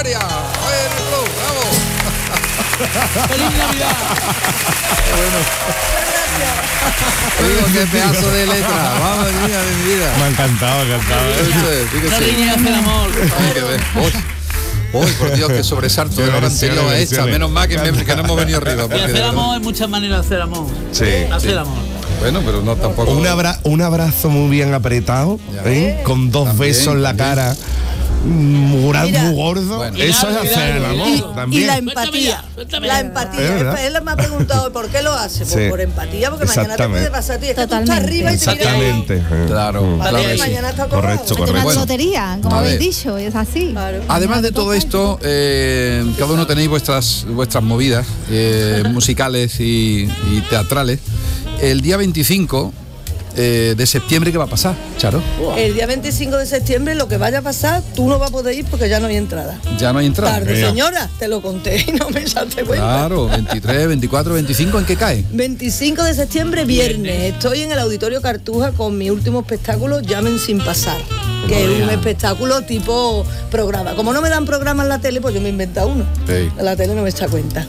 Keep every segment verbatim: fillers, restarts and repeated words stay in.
Canaria. ¡Bravo! ¡Feliz Navidad! Qué bueno. Oigo, qué pedazo de letra. Vamos, mía de mi vida. Me ha encantado, me ha encantado. No niñas hacer amor. Hay que ver. Hoy, hoy, por Dios, qué sobresalto de la hora anterior a esta. Menos mal que, me, que no hemos venido arriba. Y hacer amor hay muchas maneras de hacer amor. Sí. Hacer sí. amor. Bueno, pero no tampoco. Un, abra un abrazo muy bien apretado, ¿eh? Con dos También, besos en la también. cara. Muy, Mira. muy gordo. Bueno. Eso es hacer el amor Y, también. y la empatía. Suéltame La ya, empatía. Es verdad. Él me ha preguntado por qué lo hace. Pues Sí. por empatía, porque mañana te Exactamente. puede pasar a ti. Es que tú estás Totalmente. arriba y te miras. Exactamente. eh. Claro, Mm. claro Vale, que sí. mañana está todo Correcto, abajo. Es una correcto. Bueno, lotería, como a habéis ver. dicho, es así. Claro. Además de todo esto, eh, cada uno tenéis vuestras vuestras movidas eh, musicales y, y teatrales. El día veinticinco eh, de septiembre, ¿qué va a pasar, Charo? El día veinticinco de septiembre lo que vaya a pasar, tú no vas a poder ir porque ya no hay entrada. Ya no hay entrada. Tarde, Mira. señora, te lo conté y no me echaste cuenta. Claro, veintitrés, veinticuatro, veinticinco, ¿en qué cae? veinticinco de septiembre, viernes. Estoy en el Auditorio Cartuja con mi último espectáculo, Llamen sin pasar, que es un espectáculo tipo programa. Como no me dan programa en la tele, pues yo me he inventado uno. Sí. La tele no me echa cuenta.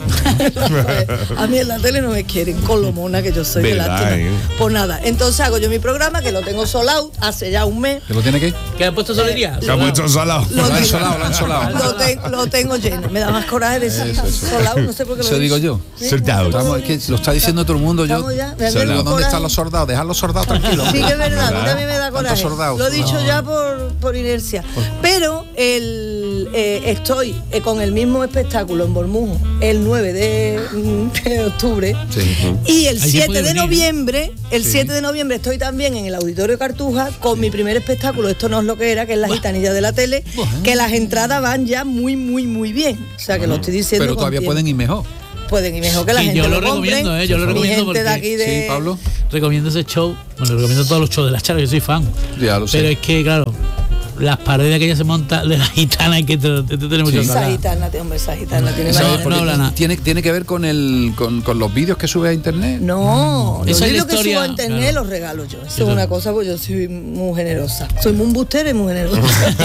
A mí en la tele no me quieren, con lo mona que yo soy, de Verdad, lástima. ¿eh? Pues nada, entonces hago yo mi programa, que lo tengo sold out hace ya un mes. ¿Que lo tiene que? ¿Qué ha puesto solería? Se ha puesto salado. Lo han tengo- solado, lo han solado. Lo, te- lo tengo lleno. Me da más coraje decir Eso, eso. sold out, no sé por qué lo Eso digo digo. yo. Sold out. Estamos, es que lo está diciendo todo el mundo. Yo Estamos ya, me da digo, un ¿dónde coraje. están los soldados? Dejadlos soldados tranquilos. Sí que es verdad, a mí también me da Tantos coraje. soldados. Lo he dicho ya por, por inercia. Pero el, eh, estoy eh, con el mismo espectáculo en Bormujo el nueve de, de octubre. Sí. Y el Ahí se siete puede de venir, ¿eh? noviembre, el Sí. siete de noviembre estoy también en el Auditorio Cartuja con mi primer espectáculo, Esto no es lo que era, que es La Gitanilla de la Tele, que las entradas van ya muy, muy, muy bien. O sea que lo estoy diciendo. Pero con todavía tiempo. pueden ir mejor. Pueden ir mejor que la Sí, gente yo lo lo compre. recomiendo, ¿eh? Yo lo Mi recomiendo gente de porque- aquí de... Sí, Pablo. Recomiendo ese show. Bueno, recomiendo todos los shows de las Charo, yo soy fan. Ya lo sé. Pero es que, claro, las parodias que ella se monta de la gitana hay que te, te, te tiene mucho que Esa hablar. gitana, hombre, esa gitana tiene No, varias- no Porque habla nada. tiene, tiene que ver con el con, con los vídeos que sube a internet. No, los Esa es la libros que historia, subo a internet claro. los regalo yo. Eso es Eso. una cosa, pues yo soy muy generosa. Soy muy embustera y muy generosa.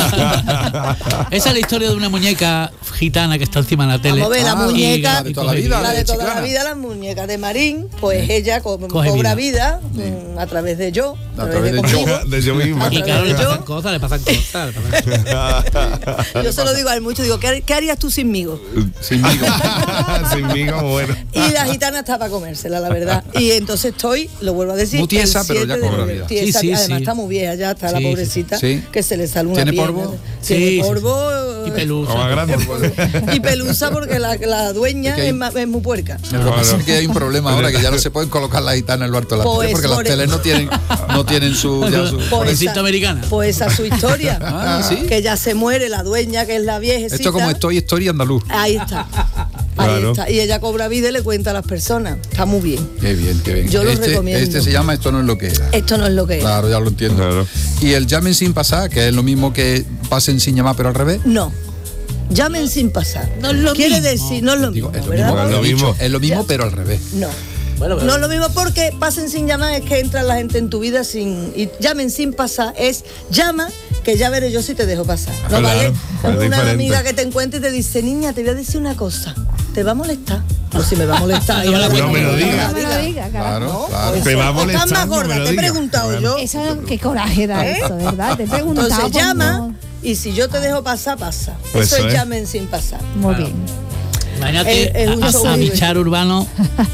Esa es la historia de una muñeca gitana que está encima de la tele. Vamos a ver, la Ah, muñeca, la de toda la vida, la de de toda la Chiclana. vida, las muñecas de Marín, pues ella co- Coge cobra vida. vida, mm, a través de yo, a A través de través de yo. conmigo. De yo misma. Y claro, le Yo- pasan cosas, le pasan cosas. Le pasan... Yo se lo digo a él mucho, digo, ¿qué, qué harías tú sinmigo? Sinmigo. Sinmigo, bueno. Y la gitana está para comérsela, la verdad. Y entonces estoy, lo vuelvo a decir, Muy tiesa, el pero ya siete de cobra noviembre. vida. Tiesa, Sí, sí, además sí. está muy vieja ya, está Sí, la sí, pobrecita, sí. que se le sale una ¿Tiene pierna. polvo? Tiene Sí, sí, polvo. Y eh, pelusa. Más grande. y pelusa porque la, la dueña Es que hay- es, ma- es muy puerca. Lo que pasa es que hay un problema ahora que ya no se pueden colocar la gitana en lo alto de la Pues tele porque las por- teles no tienen no tienen su, ya su- Pues Pobrecita esa- americana. Pues esa es su historia. Ah, ¿sí? Que ya se muere la dueña, que es la viejecita. esto como estoy historia andaluz. Ahí está. Ahí Claro. está. Y ella cobra vida y le cuenta a las personas. Está muy bien. Qué bien, qué bien. Yo lo este, recomiendo. este se llama Esto no es lo que era. Esto no es lo que es. Claro, ya lo entiendo. Claro. Y el llamen sin pasar, que es lo mismo que pasen sin llamar, pero al revés. No. Llamen sin pasar. No es lo Quiere mismo. decir, no es lo Digo, mismo, es lo ¿verdad? mismo, Es lo he dicho, mismo. es lo mismo, Ya. pero al revés. No. Bueno, pero- No es lo mismo porque pasen sin llamar es que entra la gente en tu vida sin. Y llamen sin pasar es llama que ya veré yo si te dejo pasar. No Claro, vale. es Como una diferente. amiga que te encuentre y te dice, niña, te voy a decir una cosa. ¿Te va a molestar? Pues si me va a molestar. No me la ya No me lo diga. diga. No me lo diga, carajo. Claro, claro. Te va a O estás molestar, más no me gorda, lo te he digas. preguntado yo. Eso, qué coraje da ¿Eh? eso, ¿verdad? Te he preguntado. Entonces por llama no- y si yo te dejo pasar, pasa. Pues Eso eso es es. llamen sin pasar. Muy bien. Imagínate Es- es un a, show a mi libre. Charo Urbano.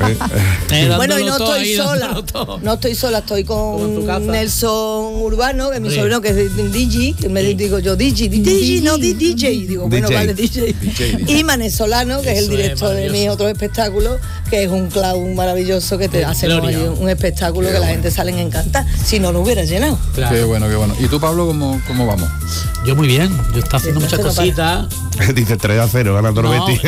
eh, Bueno, y dándolo no todo estoy ahí, sola. dándolo todo. No estoy sola, estoy Como en tu con casa. Nelson Urbano, que es mi Sí. sobrino, que es D J, que me digo yo, D J, D J, no D J. Digo, bueno, D J. vale, D J. D J. Y Mané Solano, que es el Eso es director de maravilloso. mis otros espectáculos, que es un clown maravilloso que te De hace Gloria. un espectáculo que la gente sale encantada. Si no, lo hubiera llenado. Claro. Qué bueno, qué bueno. ¿Y tú, Pablo, cómo, cómo vamos? Yo muy bien, yo estoy haciendo Sí, muchas esto no cositas. Dice tres a cero, gana No, Torbetti. la verdad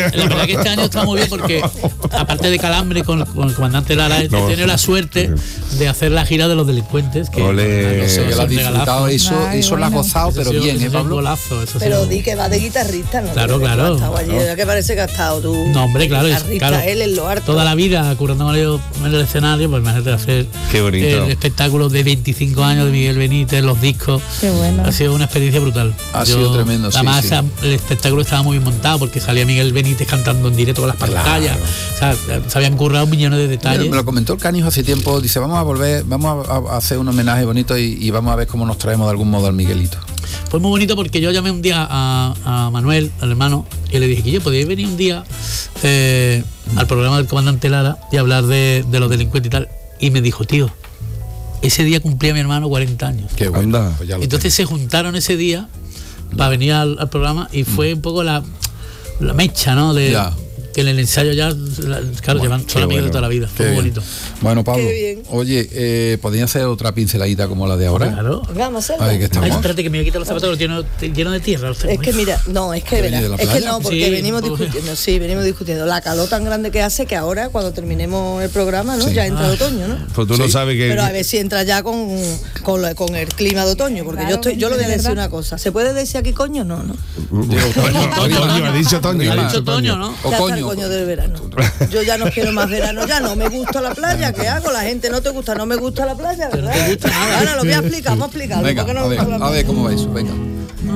verdad que este año está muy bien porque, aparte de Calambre con, con el comandante Lara, he No, tenido la sí. suerte de hacer la gira de los delincuentes. Que Ole. no sé, Que es lo has un disfrutado, regalazo. eso, Ay, eso lo has bueno. gozado, Eso pero ha sido- bien, eso ¿eh, ha sido un Pablo? golazo, eso ha Pero sido- di que va de guitarrista, ¿no? Claro, Que claro. tú has estado allí, ¿verdad? Que parece que ha estado tú. No, hombre, claro, es- guitarrista, claro. él en lo harto. Toda la vida currando con ellos en el escenario, pues imagínate hacer Qué bonito. el espectáculo de veinticinco años de Miguel Benítez, los discos. Qué bueno. Ha sido una experiencia brutal. Ha sido tremendo, sí, Además, sí. el espectáculo estaba muy bien montado porque salía Miguel Benítez cantando en directo con las pantallas. O sea, se habían currado millones de detalles. Me lo comentó el Canijo hace tiempo, dice, vamos a volver, vamos a, a hacer un homenaje bonito y, y vamos a ver cómo nos traemos de algún modo al Miguelito. Fue muy bonito porque yo llamé un día a, a Manuel, al hermano, y le dije que yo podía venir un día eh, al programa del comandante Lara y hablar de, de los delincuentes y tal. Y me dijo, tío, ese día cumplía mi hermano cuarenta años. Qué bueno. Anda. Pues ya lo Entonces se juntaron ese día para venir al, al programa y fue un poco la, la mecha, ¿no? De, Ya. que en el ensayo ya, la- claro, Bueno, llevan, qué son amigos bueno. de toda la vida. Qué Fue muy bien. bonito. Bueno, Pablo, Qué bien. oye, eh, ¿podría hacer otra pinceladita como la de ahora? Claro. Vamos a A ver, hacerlo. que estamos. Ay, espérate que me voy a quitar los zapatos los lleno, lleno de tierra. los tengo, Es que ¿eh? mira, no, es que ¿Que verás, viene de la es que playa? no, porque Sí, venimos pues- discutiendo, sí, venimos discutiendo la calor tan grande que hace que ahora cuando terminemos el programa, ¿no? Sí. Ya entra Ah. el otoño, ¿no? Pues tú no Sí. sabes que. Pero a ver si entra ya con, con, lo- con el clima de otoño, porque Claro, yo estoy, yo le voy a de decir verdad. una cosa. ¿Se puede decir aquí coño? No, no. Toño, ha dicho Toño. Ha ha dicho dicho Toño, ¿no? O Ya está el coño. coño del verano. Yo ya no quiero más verano, ya no me gusta la playa, ¿qué hago? La gente no te gusta, no me gusta la playa, ¿verdad? gusta nada. Ahora lo voy a explicar, vamos a explicarlo. Venga, ¿por qué no a me ver, gusta la a playa? ver cómo va eso, venga.